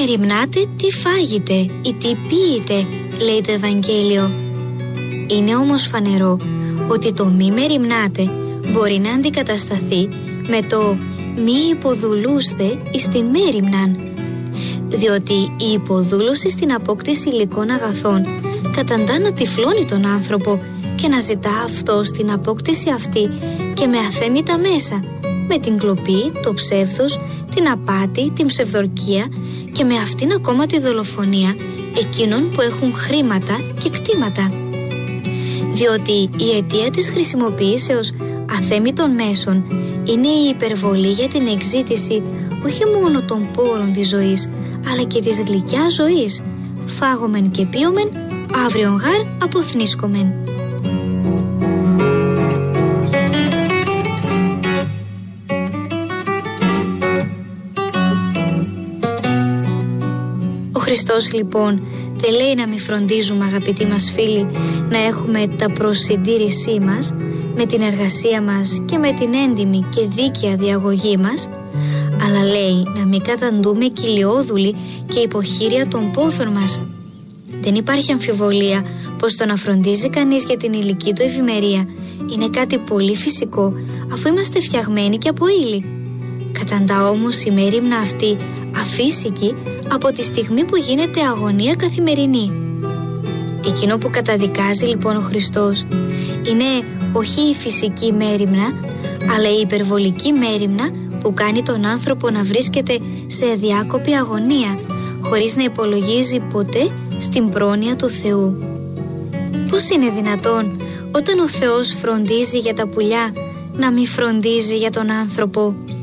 μεριμνάτε τι φάγετε ή τι πίετε, λέει το Ευαγγέλιο. Είναι όμως φανερό ότι το μη μεριμνάτε μπορεί να αντικατασταθεί με το μη υποδουλούσθε εις την μέριμναν, διότι η υποδούλωση στην απόκτηση υλικών αγαθών καταντά να τυφλώνει τον άνθρωπο και να ζητά αυτός την απόκτηση αυτή και με αθέμητα μέσα, με την κλοπή, το ψεύδος, την απάτη, την ψευδορκία και με αυτήν ακόμα τη δολοφονία εκείνων που έχουν χρήματα και κτήματα. Διότι η αιτία της χρησιμοποιήσεως αθέμητων μέσων είναι η υπερβολή για την εξζήτηση όχι μόνο των πόρων της ζωής, αλλά και της γλυκιάς ζωής. Φάγομεν και πίωμεν, αύριον γάρ αποθνίσκομεν. Ο Χριστός λοιπόν δεν λέει να μην φροντίζουμε, αγαπητοί μας φίλοι, να έχουμε τα προσυντήρησή μας με την εργασία μας και με την έντιμη και δίκαια διαγωγή μας, αλλά λέει να μην καταντούμε κοιλιόδουλοι και υποχείρια των πόθων μας. Δεν υπάρχει αμφιβολία πως το να φροντίζει κανείς για την ηλική του ευημερία είναι κάτι πολύ φυσικό, αφού είμαστε φτιαγμένοι και από ύλη. Καταντά όμως η μέριμνα αυτή αφύσικη από τη στιγμή που γίνεται αγωνία καθημερινή. Εκείνο που καταδικάζει λοιπόν ο Χριστός είναι όχι η φυσική μέριμνα, αλλά η υπερβολική μέριμνα που κάνει τον άνθρωπο να βρίσκεται σε αδιάκοπη αγωνία, χωρίς να υπολογίζει ποτέ στην πρόνοια του Θεού. Πώς είναι δυνατόν όταν ο Θεός φροντίζει για τα πουλιά να μην φροντίζει για τον άνθρωπο?